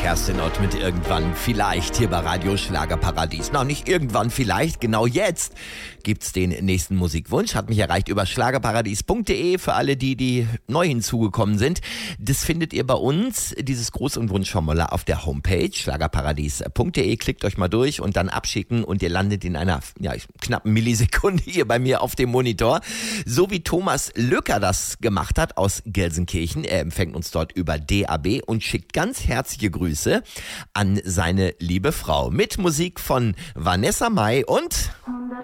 Kerstin Ott mit Irgendwann vielleicht hier bei Radio Schlagerparadies. Noch nicht irgendwann vielleicht, genau jetzt gibt's den nächsten Musikwunsch. Hat mich erreicht über schlagerparadies.de für alle, die neu hinzugekommen sind. Das findet ihr bei uns, dieses Gruß- und Wunschformular auf der Homepage schlagerparadies.de. Klickt euch mal durch und dann abschicken und ihr landet in einer knappen Millisekunde hier bei mir auf dem Monitor. So wie Thomas Löcker das gemacht hat aus Gelsenkirchen. Er empfängt uns dort über DAB und schickt ganz herzliche Grüße an seine liebe Frau. Mit Musik von Vanessa Mai und